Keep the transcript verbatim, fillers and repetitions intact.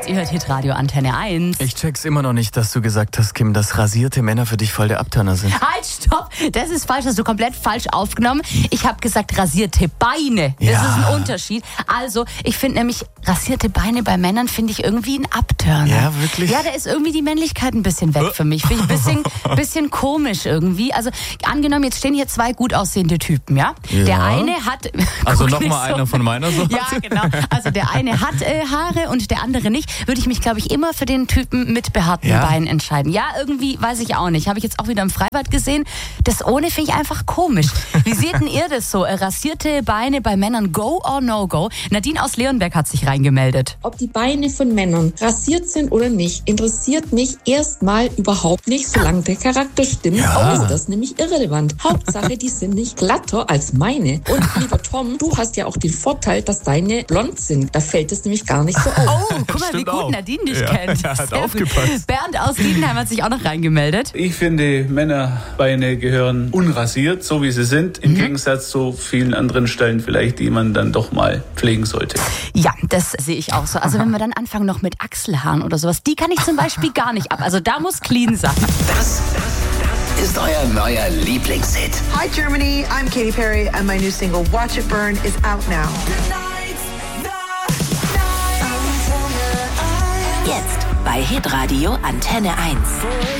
Ihr hört Hitradio Antenne eins. Ich check's immer noch nicht, dass du gesagt hast, Kim, dass rasierte Männer für dich voll der Abturner sind. Halt, stopp! Das ist falsch, hast du komplett falsch aufgenommen. Ich habe gesagt rasierte Beine. Das Ja. ist ein Unterschied. Also, ich finde nämlich, rasierte Beine bei Männern finde ich irgendwie ein Abturner. Ja, wirklich? Ja, da ist irgendwie die Männlichkeit ein bisschen weg für mich. Finde ich ein bisschen, bisschen komisch irgendwie. Also, angenommen, jetzt stehen hier zwei gut aussehende Typen, ja? Ja. Der eine hat... Also Guck nicht nochmal so. einer von meiner Sorte? Ja, genau. Also der eine hat äh, Haare und der andere nicht. Würde ich mich, glaube ich, immer für den Typen mit behaarten Ja? Beinen entscheiden. Ja, irgendwie, weiß ich auch nicht. Habe ich jetzt auch wieder im Freibad gesehen. Das ohne finde ich einfach komisch. Wie seht denn ihr das so? Äh, rasierte Beine bei Männern, go or no go? Nadine aus Leonberg hat sich reingemeldet. Ob die Beine von Männern rasiert sind oder nicht, interessiert mich erstmal überhaupt nicht, solange der Charakter stimmt. Ja. Ist das nämlich irrelevant. Hauptsache, die sind nicht glatter als meine. Und lieber Tom, du hast ja auch den Vorteil, dass deine blond sind. Da fällt es nämlich gar nicht so auf. Oh, guck mal, wie Stimmt gut auch. Nadine dich Ja, kennt. er hat Sehr aufgepasst. gut. Bernd aus Diedenheim hat sich auch noch reingemeldet. Ich finde, Männerbeine gehören unrasiert, so wie sie sind, im Gegensatz zu vielen anderen Stellen vielleicht, die man dann doch mal pflegen sollte. Ja, das sehe ich auch so. Also wenn wir dann anfangen noch mit Achselhaaren oder sowas, die kann ich zum Beispiel gar nicht ab. Also da muss clean sein. Das ist euer neuer Lieblingshit. Hi Germany, I'm Katy Perry and my new single Watch It Burn is out now. Jetzt bei Hitradio Antenne eins.